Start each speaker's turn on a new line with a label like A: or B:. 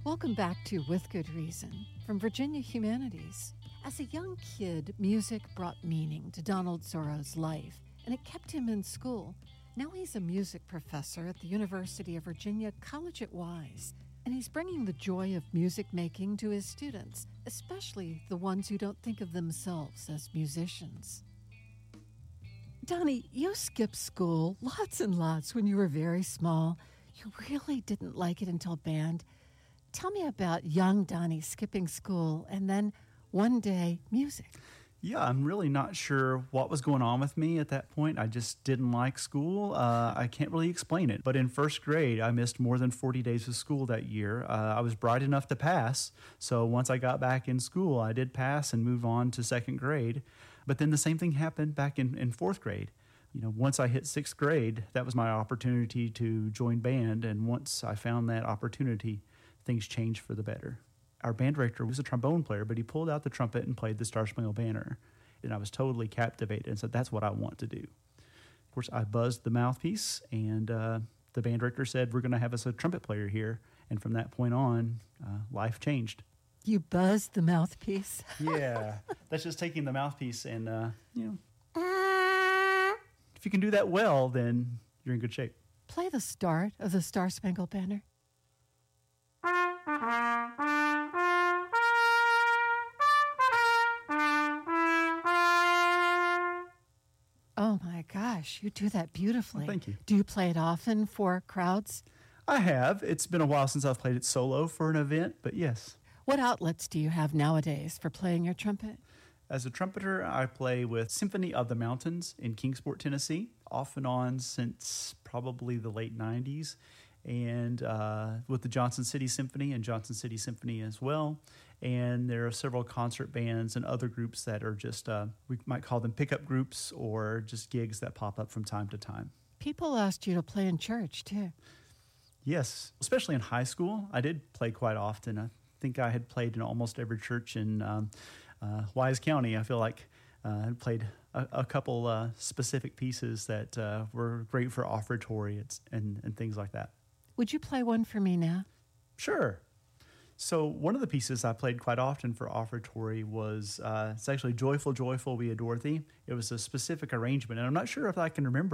A: Welcome back to With Good Reason from Virginia Humanities. As a young kid, music brought meaning to Donald Zorro's life, and it kept him in school. Now he's a music professor at the University of Virginia College at Wise, and he's bringing the joy of music making to his students, especially the ones who don't think of themselves as musicians. Donnie, you skipped school lots and lots when you were very small. You really didn't like it until band. Tell me about young Donnie skipping school and then one day music.
B: Yeah, I'm really not sure what was going on with me at that point. I just didn't like school. I can't really explain it. But in first grade, I missed more than 40 days of school that year. I was bright enough to pass. So once I got back in school, I did pass and move on to second grade. But then the same thing happened back in fourth grade. Once I hit sixth grade, that was my opportunity to join band. And once I found that opportunity, things changed for the better. Our band director was a trombone player, but he pulled out the trumpet and played the Star Spangled Banner. And I was totally captivated and said, that's what I want to do. Of course, I buzzed the mouthpiece, and the band director said, we're going to have us a trumpet player here. And from that point on, life changed.
A: You buzzed the mouthpiece?
B: Yeah. That's just taking the mouthpiece and, if you can do that well, then you're in good shape.
A: Play the start of the Star Spangled Banner. Oh my gosh, you do that beautifully.
B: Well, thank you.
A: Do you play it often for crowds?
B: I have. It's been a while since I've played it solo for an event, but yes.
A: What outlets do you have nowadays for playing your trumpet?
B: As a trumpeter, I play with Symphony of the Mountains in Kingsport, Tennessee, off and on since probably the late 90s, and with the Johnson City Symphony and Johnson City Symphony as well. And there are several concert bands and other groups that are just, we might call them pickup groups or just gigs that pop up from time to time.
A: People asked you to play in church, too.
B: Yes, especially in high school. I did play quite often. I think I had played in almost every church in Wise County. I feel like I played a couple specific pieces that were great for offertory and things like that.
A: Would you play one for me now?
B: Sure. So one of the pieces I played quite often for offertory was, it's actually Joyful, Joyful, We Adore Thee. It was a specific arrangement, and I'm not sure if I can remember